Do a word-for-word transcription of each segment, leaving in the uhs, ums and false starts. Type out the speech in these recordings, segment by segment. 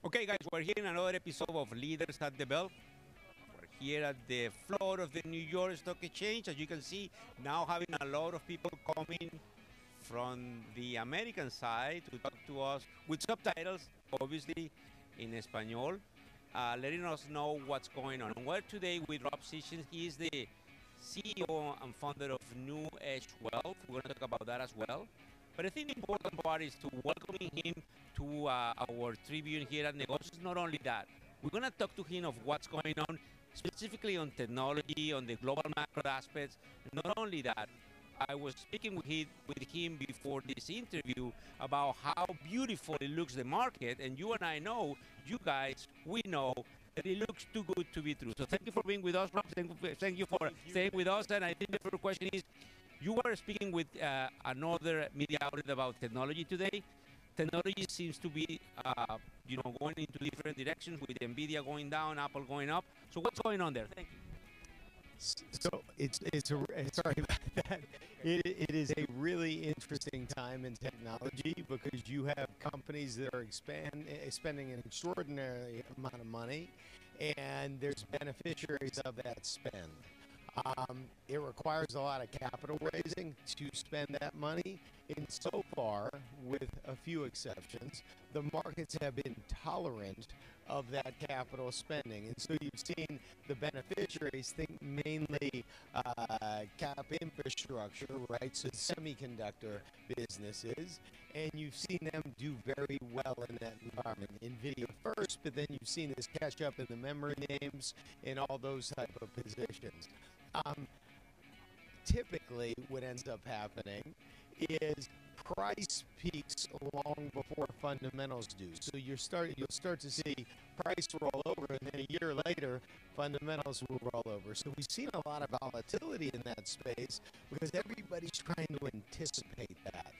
Okay, guys, we're here in another episode of Leaders at the Bell. We're here at the floor of the New York Stock Exchange. As you can see, now having a lot of people coming from the American side to talk to us with subtitles, obviously, in Espanol, uh, letting us know what's going on. And we're today with Rob Sessions. He is the C E O and founder of New Edge Wealth. We're going to talk about that as well. But I think the important part is to welcoming him to uh, our tribune here at Negocios. Not only that, we're going to talk to him of what's going on, specifically on technology, on the global macro aspects. Not only that, I was speaking with him, with him before this interview about how beautiful it looks the market, and you and I know, you guys, we know that it looks too good to be true. So thank you for being with us, Rob. Thank you, thank you for thank you. staying with us. And I think the first question is, you were speaking with uh, another media outlet about technology today. Technology seems to be, uh, you know, going into different directions with NVIDIA going down, Apple going up. So what's going on there? Thank you. So it's it's a sorry about that. It, it is a really interesting time in technology because you have companies that are expand spending an extraordinary amount of money, and there's beneficiaries of that spend. Um, it requires a lot of capital raising to spend that money, and so far, with a few exceptions, the markets have been tolerant of that capital spending. And so you've seen the beneficiaries think mainly uh, cap infrastructure, right, so semiconductor businesses, and you've seen them do very well in that environment. NVIDIA first, but then you've seen this catch up in the memory names and all those type of positions. Um, typically, what ends up happening is price peaks long before fundamentals do. So you start, you'll start to see price roll over, and then a year later, fundamentals will roll over. So we've seen a lot of volatility in that space because everybody's trying to anticipate that.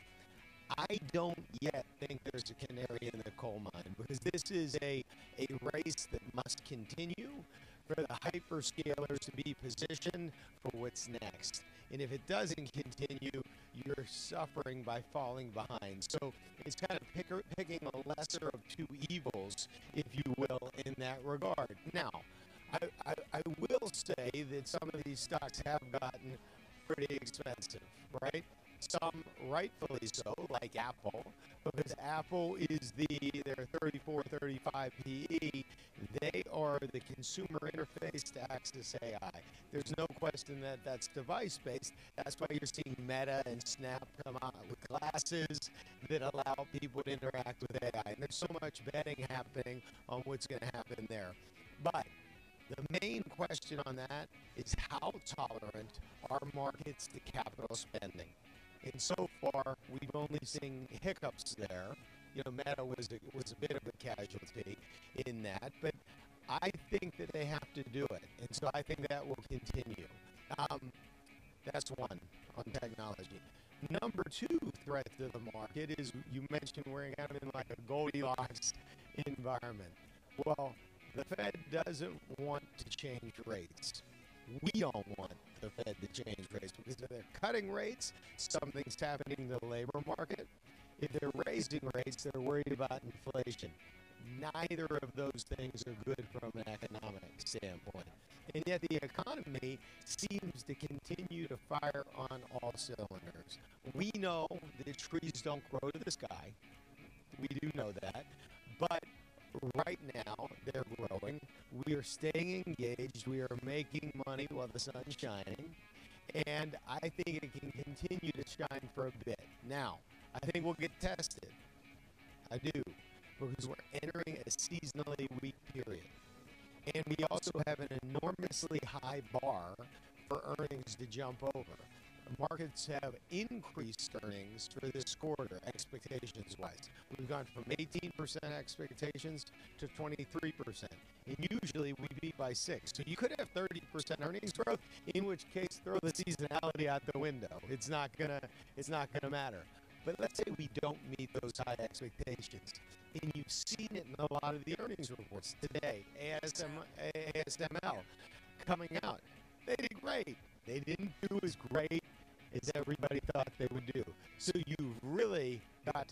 I don't yet think there's a canary in the coal mine because this is a, a race that must continue for the hyperscalers to be positioned for what's next. And if it doesn't continue, you're suffering by falling behind. So it's kind of pick, picking a lesser of two evils, if you will, in that regard. Now, I, I, I will say that some of these stocks have gotten pretty expensive, right? Some rightfully so, like Apple, because Apple is the, their thirty-four, thirty-five P E, they are the consumer interface to Access A I. There's no question that that's device-based. That's why you're seeing Meta and Snap come out with glasses that allow people to interact with A I. And there's so much betting happening on what's going to happen there. But the main question on that is how tolerant are markets to capital spending? And so far, we've only seen hiccups there. You know, Meta was a, was a bit of a casualty in that, but I think that they have to do it, and so I think that will continue. Um, that's one on technology. Number two threat to the market is you mentioned we're kind of in like a Goldilocks environment. Well, the Fed doesn't want to change rates. We don't want the Fed to change rates because if they're cutting rates, something's happening in the labor market. If they're raising rates, they're worried about inflation. Neither of those things are good from an economic standpoint. And yet the economy seems to continue to fire on all cylinders. We know that trees don't grow to the sky. We do know that. But right now, they're growing. We are staying engaged. We are making money while the sun's shining. And I think it can continue to shine for a bit. Now, I think we'll get tested. I do. Because we're entering a seasonally weak period. And we also have an enormously high bar for earnings to jump over. Markets have increased earnings for this quarter, expectations-wise. We've gone from eighteen percent expectations to twenty-three percent. And usually we beat by six. So you could have thirty percent earnings growth, in which case throw the seasonality out the window. It's not gonna, it's not gonna matter. But let's say we don't meet those high expectations. And you've seen it in a lot of the earnings reports today. A S M L coming out. They did great. They didn't do as great as everybody thought they would do. So you've really got